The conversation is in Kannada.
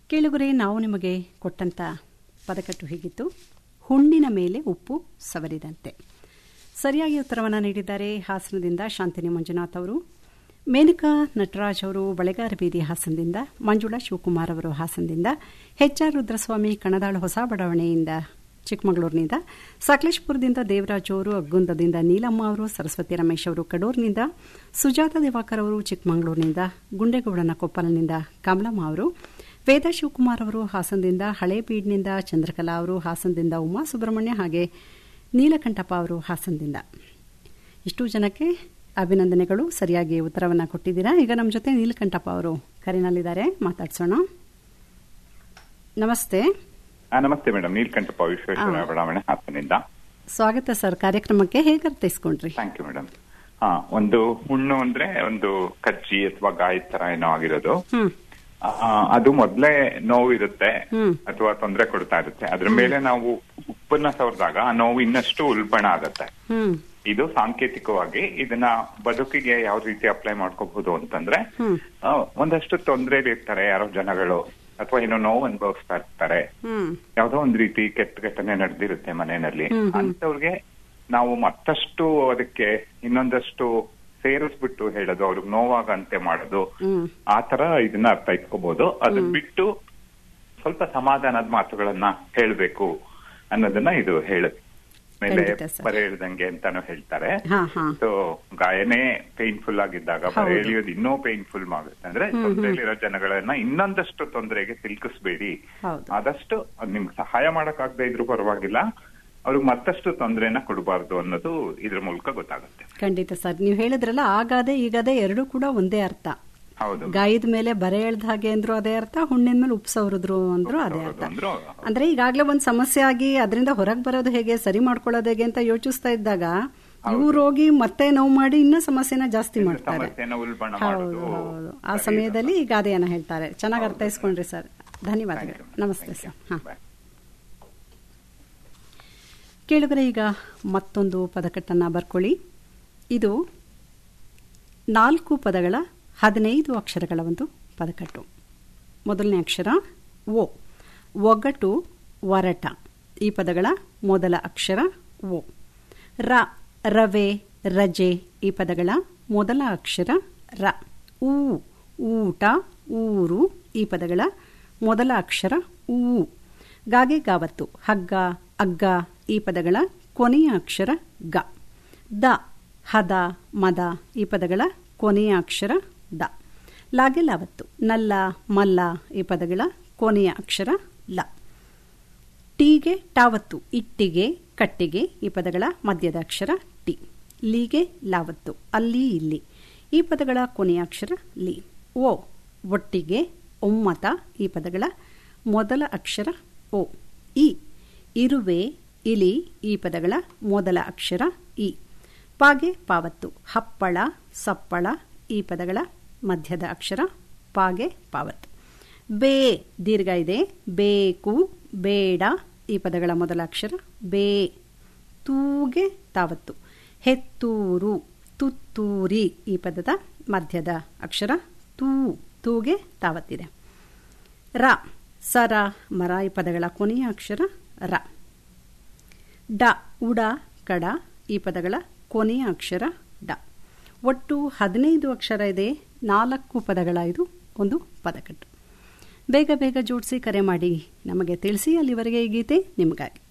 ಕೇಳುಗರೆ, ನಾವು ನಿಮಗೆ ಕೊಟ್ಟಂಥ ಪದಕಟ್ಟು ಹೀಗಿತ್ತು: ಹುಣ್ಣಿನ ಮೇಲೆ ಉಪ್ಪು ಸವರಿದಂತೆ. ಸರಿಯಾಗಿ ಉತ್ತರವನ್ನು ನೀಡಿದ್ದಾರೆ ಹಾಸನದಿಂದ ಶಾಂತಿನಿ ಮಂಜುನಾಥ್ ಅವರು. ಮೇನಕಾ ನಟರಾಜ್ ಅವರು ಬಳೆಗಾರ ಬೀದಿ ಹಾಸನದಿಂದ, ಮಂಜುಳಾ ಶಿವಕುಮಾರ್ ಅವರು ಹಾಸನದಿಂದ, HR ರುದ್ರಸ್ವಾಮಿ ಕಣದಾಳು ಹೊಸ ಬಡಾವಣೆಯಿಂದ ಚಿಕ್ಕಮಗಳೂರಿನಿಂದ, ಸಕಲೇಶ್ಪುರದಿಂದ ದೇವರಾಜ್ ಅವರು, ಅಗ್ಗುಂದದಿಂದ ನೀಲಮ್ಮ ಅವರು, ಸರಸ್ವತಿ ರಮೇಶ್ ಅವರು ಕಡೂರಿನಿಂದ, ಸುಜಾತ ದಿವಾಕರ್ ಅವರು ಚಿಕ್ಕಮಗಳೂರಿನಿಂದ, ಗುಂಡೇಗೌಡನ ಕೊಪ್ಪಲನಿಂದ ಕಮಲಮ್ಮ ಅವರು, ವೇದ ಶಿವಕುಮಾರ್ ಅವರು ಹಾಸನದಿಂದ, ಹಳೇಬೀಡ್ನಿಂದ ಚಂದ್ರಕಲಾ ಅವರು ಹಾಸನದಿಂದ, ಉಮಾ ಸುಬ್ರಹ್ಮಣ್ಯ ಹಾಗೆ ನೀಲಕಂಠಪ್ಪ ಅವರು ಹಾಸನದಿಂದ. ಇಷ್ಟು ಜನಕ್ಕೆ ಅಭಿನಂದನೆಗಳು. ಸರಿಯಾಗಿ ಉತ್ತರವನ್ನು ಕೊಟ್ಟಿದ್ದೀರಾ. ಈಗ ನಮ್ಮ ಜೊತೆ ನೀಲಕಂಠಪ್ಪ ಅವರು ಕರೆನಲ್ಲಿದ್ದಾರೆ, ಮಾತಾಡ್ಸೋಣ. ನಮಸ್ತೆ. ನಮಸ್ತೆ ಮೇಡಮ್, ನೀಲಕಂಠಪ್ಪ, ವಿಶ್ವೇಶ್ವರ ಬಡಾವಣೆ ಹಾಸನಿಂದ. ಸ್ವಾಗತ ಸರ್ ಕಾರ್ಯಕ್ರಮಕ್ಕೆ. ಹೇಗೆ ಅರ್ಥೈಸ್ಕೊಂಡ್ರಿ? Thank you madam. ಒಂದು ಹುಣ್ಣು ಅಂದ್ರೆ ಒಂದು ಕಜ್ಜಿ ಅಥವಾ ಗಾಯದ ತರ ಏನೋ ಆಗಿರೋದು. ಅದು ಮೊದ್ಲೇ ನೋವು ಇರುತ್ತೆ ಅಥವಾ ತೊಂದರೆ ಕೊಡ್ತಾ ಇರುತ್ತೆ. ಅದ್ರ ಮೇಲೆ ನಾವು ಉಪ್ಪನ್ನ ಸವರಿದಾಗ ಆ ನೋವು ಇನ್ನಷ್ಟು ಉಲ್ಬಣ ಆಗತ್ತೆ. ಇದು ಸಾಂಕೇತಿಕವಾಗಿ ಇದನ್ನ ಬದುಕಿಗೆ ಯಾವ ರೀತಿ ಅಪ್ಲೈ ಮಾಡ್ಕೋಬಹುದು ಅಂತಂದ್ರೆ, ಒಂದಷ್ಟು ತೊಂದರೆಲಿರ್ತಾರೆ ಯಾರೋ ಜನಗಳು, ಅಥವಾ ಏನೋ ನೋವು ಅನುಭವಿಸ್ತಾ ಇರ್ತಾರೆ, ಯಾವ್ದೋ ಒಂದ್ ರೀತಿ ಕೆಟ್ಟ ಘಟನೆ ನಡೆದಿರುತ್ತೆ ಮನೆಯಲ್ಲಿ. ಅಂತವ್ರಿಗೆ ನಾವು ಮತ್ತಷ್ಟು ಅದಕ್ಕೆ ಇನ್ನೊಂದಷ್ಟು ಸೇರಿಸ್ಬಿಟ್ಟು ಹೇಳೋದು, ಅವ್ರಿಗೆ ನೋವಾಗಂತೆ ಮಾಡೋದು, ಆ ತರ ಇದನ್ನ ಅರ್ಥ ಇಟ್ಕೋಬಹುದು. ಅದನ್ನ ಬಿಟ್ಟು ಸ್ವಲ್ಪ ಸಮಾಧಾನದ ಮಾತುಗಳನ್ನ ಹೇಳ್ಬೇಕು ಅನ್ನೋದನ್ನ ಇದು ಹೇಳುತ್ತೆ. ಮೇಲೆ ಬರೆ ಎಳ್ದಂಗೆ ಅಂತಾನು ಹೇಳ್ತಾರೆ. ಸೊ ಗಾಯನೇ ಪೇನ್ಫುಲ್ ಆಗಿದ್ದಾಗ ಬರೆ ಎಳೆಯೋದು ಇನ್ನೂ ಪೇನ್ಫುಲ್ ಆಗುತ್ತೆ. ಅಂದ್ರೆ ತೊಂದರೆಯಲ್ಲಿರೋ ಜನಗಳನ್ನ ಇನ್ನೊಂದಷ್ಟು ತೊಂದರೆಗೆ ಸಿಲುಕಿಸ್ಬೇಡಿ. ಆದಷ್ಟು ನಿಮ್ಗೆ ಸಹಾಯ ಮಾಡಕ್ಕಾಗದೇ ಇದ್ರೂ ಪರವಾಗಿಲ್ಲ, ಅವ್ರಿಗೆ ಮತ್ತಷ್ಟು ತೊಂದರೆನ ಕೊಡಬಾರ್ದು ಅನ್ನೋದು ಇದ್ರ ಮೂಲಕ ಗೊತ್ತಾಗುತ್ತೆ. ಖಂಡಿತ ಸರ್, ನೀವು ಹೇಳಿದ್ರಲ್ಲ ಆಗಾದೆ ಈಗಾದೆ ಎರಡೂ ಕೂಡ ಒಂದೇ ಅರ್ಥ. ಗಾಯದ ಮೇಲೆ ಬರೆ ಎಳ್ದ ಹಾಗೆ ಅಂದ್ರು ಅದೇ ಅರ್ಥ, ಹುಣ್ಣಿನ ಮೇಲೆ ಉಪ್ಪು ಸವರಿದ್ರು ಅಂದ್ರು ಅದೇ ಅರ್ಥ. ಅಂದ್ರೆ ಈಗಾಗ್ಲೇ ಒಂದ್ ಸಮಸ್ಯೆ ಆಗಿ ಅದರಿಂದ ಹೊರಗೆ ಬರೋದು ಹೇಗೆ, ಸರಿ ಮಾಡ್ಕೊಳ್ಳೋದು ಹೇಗೆ ಅಂತ ಯೋಚಿಸ್ತಾ ಇದ್ದಾಗ ಇವ್ರು ಹೋಗಿ ಮತ್ತೆ ನೋವು ಮಾಡಿ ಇನ್ನೂ ಸಮಸ್ಯೆನ ಜಾಸ್ತಿ ಮಾಡ್ತಾರೆ. ಹೌದು ಹೌದು, ಆ ಸಮಯದಲ್ಲಿ ಈ ಗಾದೆಯನ್ನ ಹೇಳ್ತಾರೆ. ಚೆನ್ನಾಗಿ ಅರ್ಥೈಸ್ಕೊಂಡ್ರಿ ಸರ್, ಧನ್ಯವಾದಗಳು. ನಮಸ್ತೆ ಸರ್. ಕೇಳುಗರೆ, ಈಗ ಮತ್ತೊಂದು ಪದಕಟ್ಟನ್ನ ಬರ್ಕೊಳ್ಳಿ. ಇದು 4 ಪದಗಳ 15 ಅಕ್ಷರಗಳ ಒಂದು ಪದಕಟ್ಟು. ಮೊದಲನೇ ಅಕ್ಷರ ಓ, ಒಗಟು, ಒರಟ. ಈ ಪದಗಳ ಮೊದಲ ಅಕ್ಷರ ಓ. ರ, ರವೆ, ರಜೆ. ಈ ಪದಗಳ ಮೊದಲ ಅಕ್ಷರ ರ. ಊ, ಊಟ, ಊರು. ಈ ಪದಗಳ ಮೊದಲ ಅಕ್ಷರ ಊ. ಗಾಗೆ, ಗಾವತ್ತು, ಹಗ್ಗ, ಅಗ್ಗ. ಈ ಪದಗಳ ಕೊನೆಯ ಅಕ್ಷರ ಗ. ದ, ಹದ, ಮದ. ಈ ಪದಗಳ ಕೊನೆಯ ಅಕ್ಷರ ದ. ಲಾಗೆ, ಲಾವತ್ತು, ನಲ್ಲ, ಮಲ್ಲ. ಈ ಪದಗಳ ಕೊನೆಯ ಅಕ್ಷರ ಲ. ಟೀಗೆ, ಟಾವತ್ತು, ಇಟ್ಟಿಗೆ, ಕಟ್ಟಿಗೆ. ಈ ಪದಗಳ ಮಧ್ಯದ ಅಕ್ಷರ ಟಿ. ಲೀಗೆ, ಲಾವತ್ತು, ಅಲ್ಲಿ, ಇಲ್ಲಿ. ಈ ಪದಗಳ ಕೊನೆಯ ಅಕ್ಷರ ಲಿ. ಓ, ಒಟ್ಟಿಗೆ, ಒಮ್ಮತ. ಈ ಪದಗಳ ಮೊದಲ ಅಕ್ಷರ ಓ. ಇ, ಇರುವೆ, ಇಲಿ. ಈ ಪದಗಳ ಮೊದಲ ಅಕ್ಷರ ಇ. ಪಾಗೆ, ಪಾವತ್ತು, ಹಪ್ಪಳ, ಸಪ್ಪಳ. ಈ ಪದಗಳ ಮಧ್ಯದ ಅಕ್ಷರ ಪಾಗೆ, ಪಾವತ್ತು. ಬೇ, ದೀರ್ಘ ಇದೆ, ಬೇಕು, ಬೇಡ. ಈ ಪದಗಳ ಮೊದಲ ಅಕ್ಷರ ಬೇ. ತೂಗೆ, ತಾವತ್ತು, ಹೆತ್ತೂರು, ತುತ್ತೂರಿ. ಈ ಪದದ ಮಧ್ಯದ ಅಕ್ಷರ ತೂ. ತೂಗೆ ತಾವತ್ತಿದೆ. ರ, ಸರ, ಮರ. ಈ ಪದಗಳ ಕೊನೆಯ ಅಕ್ಷರ ರ. ಡ, ಉಡ, ಕಡ. ಈ ಪದಗಳ ಕೊನೆಯ ಅಕ್ಷರ ಡ. ಒಟ್ಟು 15 ಅಕ್ಷರ ಇದೆ, 4 ಪದಗಳ ಇದು ಒಂದು ಪದಕಟ್ಟು. ಬೇಗ ಬೇಗ ಜೋಡಿಸಿ ಕರೆ ಮಾಡಿ ನಮಗೆ ತಿಳಿಸಿ. ಅಲ್ಲಿವರೆಗೆ ಈ ಗೀತೆ ನಿಮಗಾಗಿ.